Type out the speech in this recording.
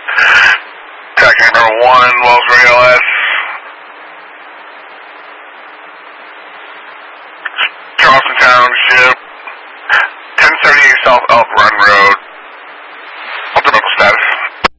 Tracking number 1, Wells Radio S. Charleston Township, 1078 South Elk Run Road.